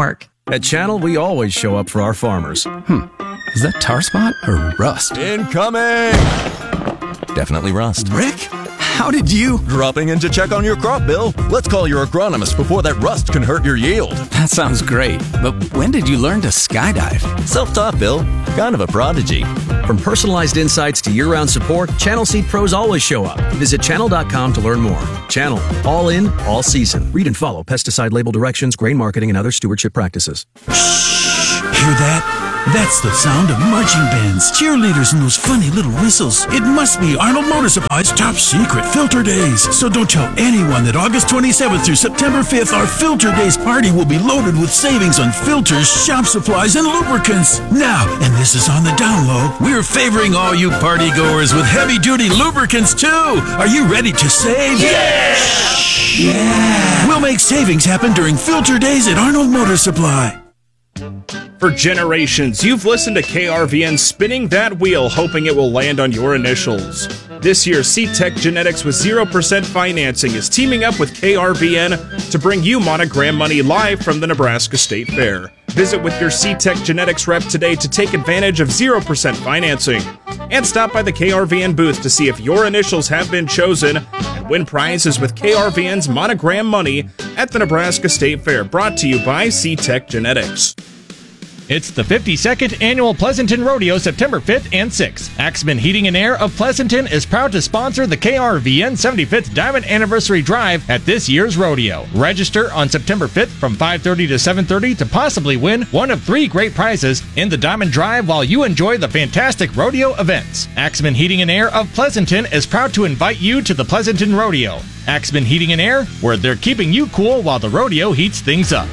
At Channel, we always show up for our farmers. Is that tar spot or rust? Incoming! Definitely rust. Rick? How did you? Dropping in to check on your crop, Bill. Let's call your agronomist before that rust can hurt your yield. That sounds great, but when did you learn to skydive? Self-taught, Bill. Kind of a prodigy. From personalized insights to year-round support, Channel Seed Pros always show up. Visit channel.com to learn more. Channel, all in, all season. Read and follow pesticide label directions, grain marketing, and other stewardship practices. Shh! Hear that? That's the sound of marching bands, cheerleaders, and those funny little whistles. It must be Arnold Motor Supply's top secret Filter Days. So don't tell anyone that August 27th through September 5th, our Filter Days party will be loaded with savings on filters, shop supplies, and lubricants. Now, and this is on the down low, we're favoring all you party goers with heavy-duty lubricants, too. Are you ready to save? Yeah! Yeah! We'll make savings happen during Filter Days at Arnold Motor Supply. For generations, you've listened to KRVN spinning that wheel, hoping it will land on your initials. This year, C-Tech Genetics with 0% financing is teaming up with KRVN to bring you Monogram Money live from the Nebraska State Fair. Visit with your C-Tech Genetics rep today to take advantage of 0% financing. And stop by the KRVN booth to see if your initials have been chosen and win prizes with KRVN's Monogram Money at the Nebraska State Fair, brought to you by C-Tech Genetics. It's the 52nd Annual Pleasanton Rodeo, September 5th and 6th. Axman Heating and Air of Pleasanton is proud to sponsor the KRVN 75th Diamond Anniversary Drive at this year's rodeo. Register on September 5th from 5:30 to 7:30 to possibly win one of 3 great prizes in the Diamond Drive while you enjoy the fantastic rodeo events. Axman Heating and Air of Pleasanton is proud to invite you to the Pleasanton Rodeo. Axman Heating and Air, where they're keeping you cool while the rodeo heats things up.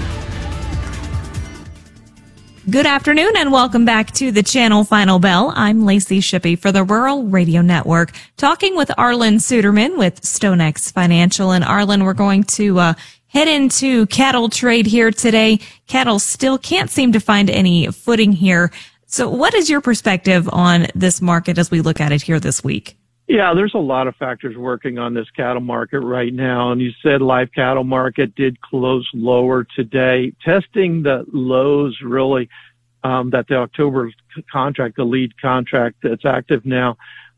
Good afternoon and welcome back to the Channel Final Bell. I'm Lacey Shippey for the Rural Radio Network, talking with Arlen Suderman with StoneX Financial. And Arlen, we're going to head into cattle trade here today. Cattle still can't seem to find any footing here. So what is your perspective on this market as we look at it here this week? Yeah, there's a lot of factors working on this cattle market right now. And you said live cattle market did close lower today. Testing the lows really, that the October contract, the lead contract that's active now,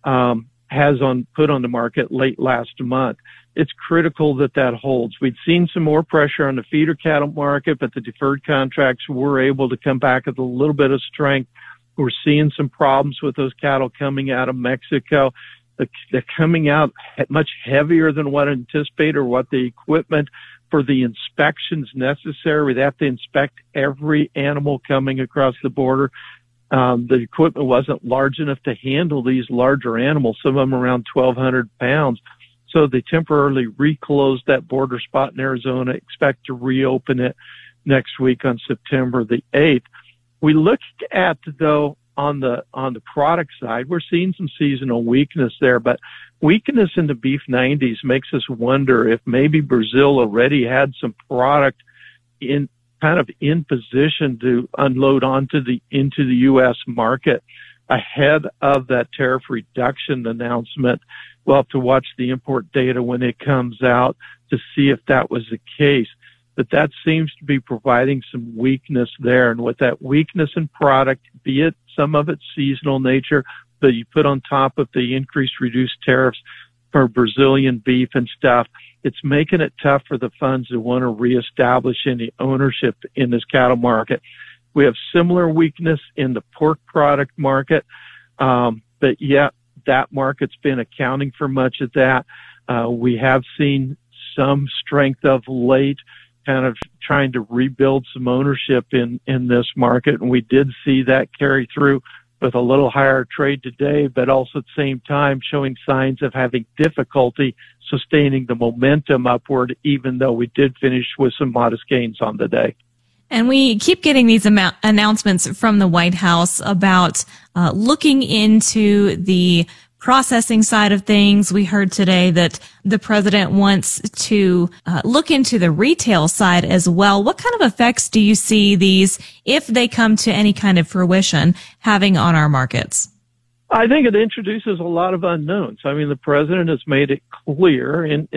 has put on the market late last month. It's critical that that holds. We'd seen some more pressure on the feeder cattle market, but the deferred contracts were able to come back with a little bit of strength. We're seeing some problems with those cattle coming out of Mexico. They're coming out much heavier than what anticipated or what the equipment for the inspections necessary. They have to inspect every animal coming across the border. The equipment wasn't large enough to handle these larger animals, some of them around 1,200 pounds. So they temporarily reclosed that border spot in Arizona, expect to reopen it next week on September the 8th. We looked at, though, on the product side, we're seeing some seasonal weakness there, but weakness in the beef 90s makes us wonder if maybe Brazil already had some product in position to unload into the U.S. market ahead of that tariff reduction announcement. We'll have to watch the import data when it comes out to see if that was the case. But that seems to be providing some weakness there. And with that weakness in product, be it some of its seasonal nature, but you put on top of the increased reduced tariffs for Brazilian beef and stuff, it's making it tough for the funds that want to reestablish any ownership in this cattle market. We have similar weakness in the pork product market, but yet that market's been accounting for much of that. We have seen some strength of late, kind of trying to rebuild some ownership in this market. And we did see that carry through with a little higher trade today, but also at the same time showing signs of having difficulty sustaining the momentum upward, even though we did finish with some modest gains on the day. And we keep getting these announcements from the White House about looking into the processing side of things. We heard today that the president wants to look into the retail side as well. What kind of effects do you see these, if they come to any kind of fruition, having on our markets? I think it introduces a lot of unknowns. I mean, the president has made it clear in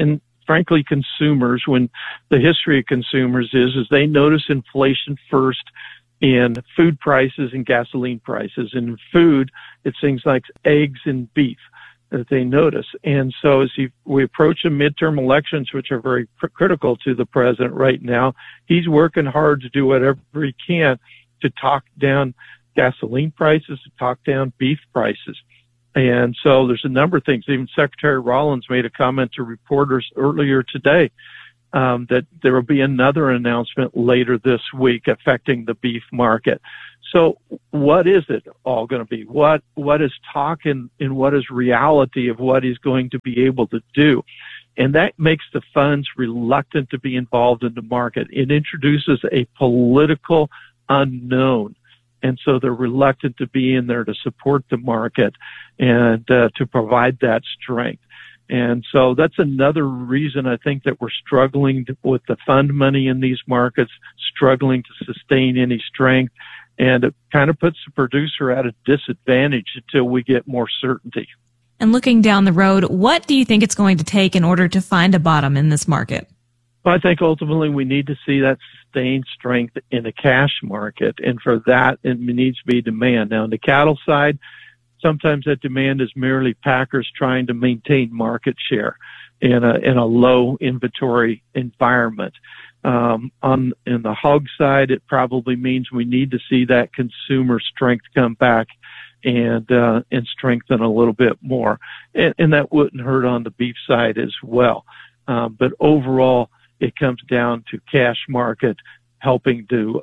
frankly, consumers, when the history of consumers is they notice inflation first in food prices and gasoline prices. And in food, it's things like eggs and beef that they notice. And so as we approach the midterm elections, which are very critical to the president right now, he's working hard to do whatever he can to talk down gasoline prices, to talk down beef prices. And so there's a number of things. Even Secretary Rollins made a comment to reporters earlier today that there will be another announcement later this week affecting the beef market. So what is it all going to be? What is talk and what is reality of what he's going to be able to do? And that makes the funds reluctant to be involved in the market. It introduces a political unknown. And so they're reluctant to be in there to support the market and to provide that strength. And so that's another reason I think that we're struggling with the fund money in these markets, struggling to sustain any strength. And it kind of puts the producer at a disadvantage until we get more certainty. And looking down the road, what do you think it's going to take in order to find a bottom in this market? Well, I think ultimately we need to see that sustained strength in the cash market. And for that, it needs to be demand. Now, on the cattle side, sometimes that demand is merely packers trying to maintain market share in a low inventory environment. In the hog side, it probably means we need to see that consumer strength come back and strengthen a little bit more. And that wouldn't hurt on the beef side as well. But overall, it comes down to cash market helping to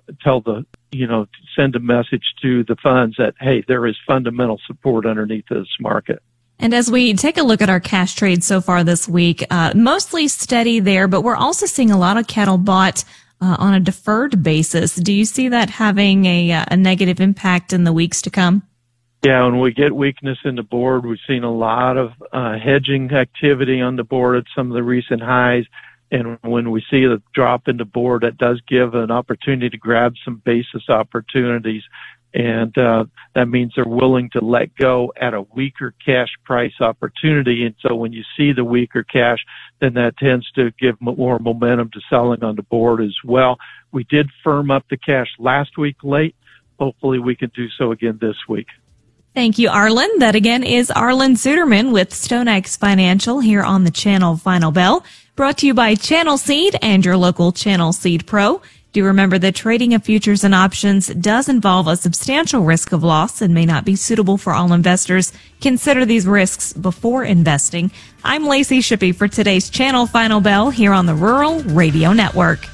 send a message to the funds that, hey, there is fundamental support underneath this market. And as we take a look at our cash trade so far this week, mostly steady there, but we're also seeing a lot of cattle bought on a deferred basis. Do you see that having a negative impact in the weeks to come? Yeah, when we get weakness in the board, we've seen a lot of hedging activity on the board at some of the recent highs. And when we see a drop in the board, that does give an opportunity to grab some basis opportunities. And that means they're willing to let go at a weaker cash price opportunity. And so when you see the weaker cash, then that tends to give more momentum to selling on the board as well. We did firm up the cash last week late. Hopefully we can do so again this week. Thank you, Arlen. That again is Arlen Suderman with StoneX Financial here on the Channel Final Bell, brought to you by Channel Seed and your local Channel Seed Pro. Do remember that trading of futures and options does involve a substantial risk of loss and may not be suitable for all investors. Consider these risks before investing. I'm Lacey Shippey for today's Channel Final Bell here on the Rural Radio Network.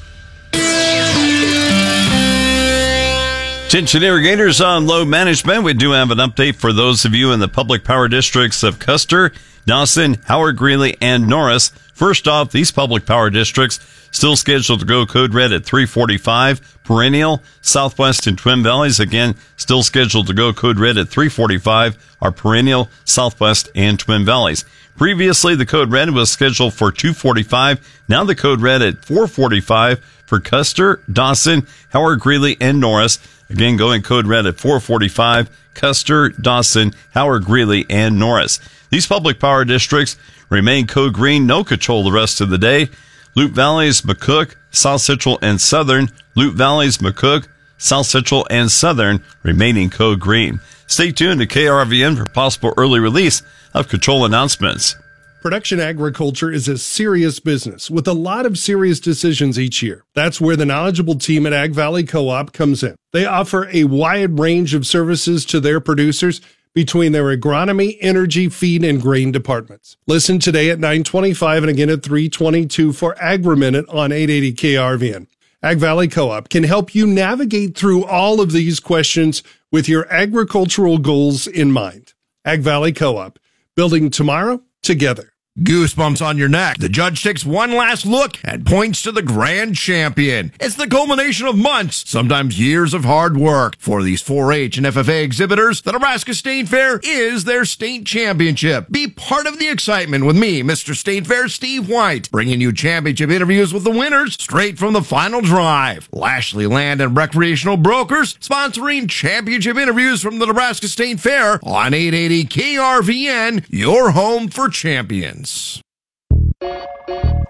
Attention irrigators on load management. We do have an update for those of you in the public power districts of Custer, Dawson, Howard Greeley, and Norris. First off, these public power districts still scheduled to go code red at 345. Perennial, Southwest, and Twin Valleys, again, still scheduled to go code red at 345 are Perennial, Southwest, and Twin Valleys. Previously, the code red was scheduled for 245. Now the code red at 445 for Custer, Dawson, Howard Greeley, and Norris. Again, going code red at 445, Custer, Dawson, Howard Greeley, and Norris. These public power districts remain code green, no control the rest of the day. Loup Valleys, McCook, South Central, and Southern. Loup Valleys, McCook, South Central, and Southern remaining code green. Stay tuned to KRVN for possible early release of control announcements. Production agriculture is a serious business with a lot of serious decisions each year. That's where the knowledgeable team at Ag Valley Co-op comes in. They offer a wide range of services to their producers between their agronomy, energy, feed, and grain departments. Listen today at 9:25 and again at 3:22 for Agri-Minute on 880 KRVN. Ag Valley Co-op can help you navigate through all of these questions with your agricultural goals in mind. Ag Valley Co-op, building tomorrow together. Goosebumps on your neck. The judge takes one last look and points to the grand champion. It's the culmination of months, sometimes years of hard work. For these 4-H and FFA exhibitors, the Nebraska State Fair is their state championship. Be part of the excitement with me, Mr. State Fair Steve White, bringing you championship interviews with the winners straight from the final drive. Lashley Land and Recreational Brokers sponsoring championship interviews from the Nebraska State Fair on 880 KRVN, your home for champions.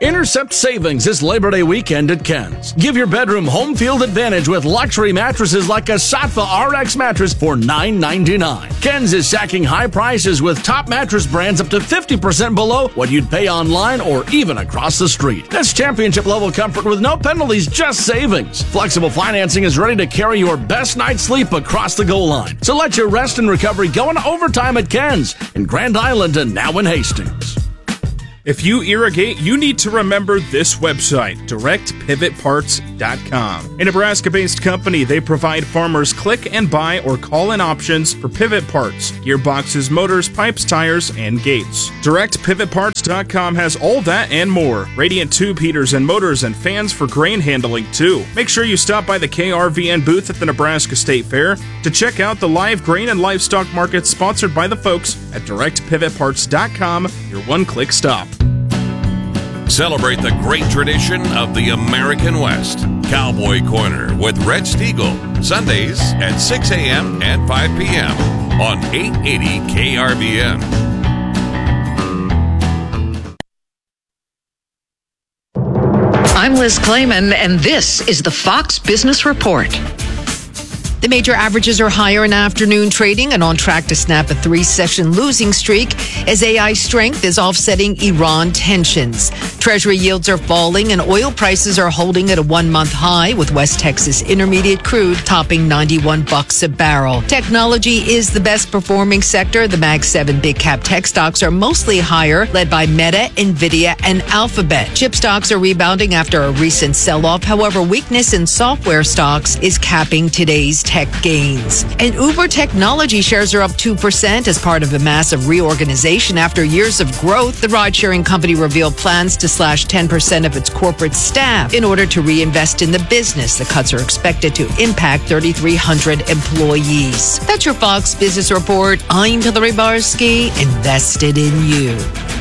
Intercept savings this Labor Day weekend at Ken's. Give your bedroom home field advantage with luxury mattresses like a Sattva RX mattress for $9.99. Ken's is sacking high prices with top mattress brands up to 50% below what you'd pay online or even across the street. That's championship level comfort with no penalties, just savings. Flexible financing is ready to carry your best night's sleep across the goal line. So let your rest and recovery go into overtime at Ken's in Grand Island and now in Hastings. If you irrigate, you need to remember this website, DirectPivotParts.com. A Nebraska-based company, they provide farmers click and buy or call-in options for pivot parts, gearboxes, motors, pipes, tires, and gates. DirectPivotParts.com has all that and more. Radiant tube heaters and motors and fans for grain handling, too. Make sure you stop by the KRVN booth at the Nebraska State Fair to check out the live grain and livestock market sponsored by the folks at DirectPivotParts.com, your one-click stop. Celebrate the great tradition of the American West. Cowboy Corner with Red Stiegel. Sundays at 6 a.m. and 5 p.m. on 880 KRVN. I'm Liz Clayman, and this is the Fox Business Report. The major averages are higher in afternoon trading and on track to snap a 3-session losing streak as AI strength is offsetting Iran tensions. Treasury yields are falling and oil prices are holding at a 1-month high, with West Texas Intermediate crude topping $91 a barrel. Technology is the best performing sector. The Mag 7 big cap tech stocks are mostly higher, led by Meta, Nvidia, and Alphabet. Chip stocks are rebounding after a recent sell-off. However, weakness in software stocks is capping today's tech gains. And Uber technology shares are up 2% as part of a massive reorganization after years of growth. The ride-sharing company revealed plans to slash 10% of its corporate staff in order to reinvest in the business. The cuts are expected to impact 3,300 employees. That's your Fox Business Report. I'm Hillary Barsky, invested in you.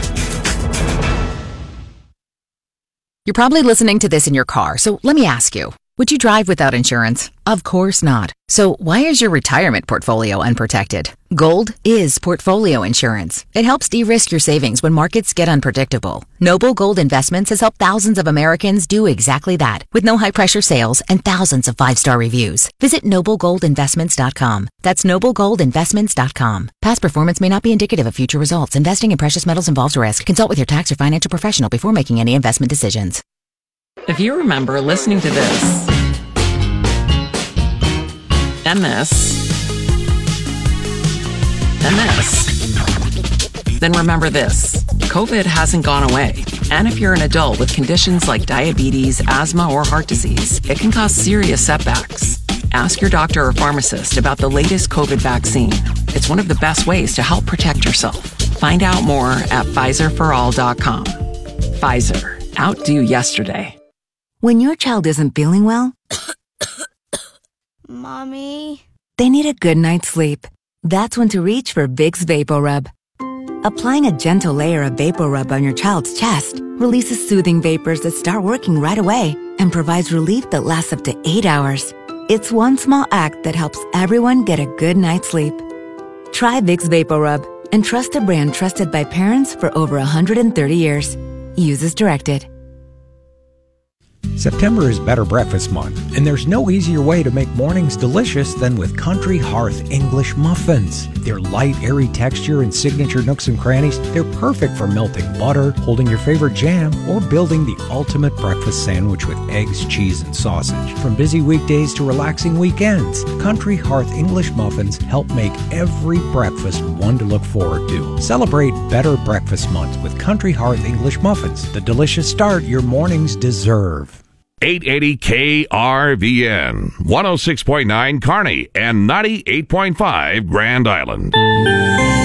You're probably listening to this in your car, so let me ask you. Would you drive without insurance? Of course not. So why is your retirement portfolio unprotected? Gold is portfolio insurance. It helps de-risk your savings when markets get unpredictable. Noble Gold Investments has helped thousands of Americans do exactly that, with no high-pressure sales and thousands of 5-star reviews. Visit NobleGoldInvestments.com. That's NobleGoldInvestments.com. Past performance may not be indicative of future results. Investing in precious metals involves risk. Consult with your tax or financial professional before making any investment decisions. If you remember listening to this, and this, then remember this. COVID hasn't gone away. And if you're an adult with conditions like diabetes, asthma, or heart disease, it can cause serious setbacks. Ask your doctor or pharmacist about the latest COVID vaccine. It's one of the best ways to help protect yourself. Find out more at PfizerForAll.com. Pfizer. Outdo yesterday. When your child isn't feeling well, Mommy, they need a good night's sleep. That's when to reach for Vicks VapoRub. Applying a gentle layer of VapoRub on your child's chest releases soothing vapors that start working right away and provides relief that lasts up to 8 hours. It's one small act that helps everyone get a good night's sleep. Try Vicks VapoRub and trust a brand trusted by parents for over 130 years. Use as directed. September is Better Breakfast Month, and there's no easier way to make mornings delicious than with Country Hearth English muffins. Their light, airy texture and signature nooks and crannies, they're perfect for melting butter, holding your favorite jam, or building the ultimate breakfast sandwich with eggs, cheese, and sausage. From busy weekdays to relaxing weekends, Country Hearth English muffins help make every breakfast one to look forward to. Celebrate Better Breakfast Month with Country Hearth English muffins, the delicious start your mornings deserve. 880 KRVN, 106.9 Kearney, and 98.5 Grand Island.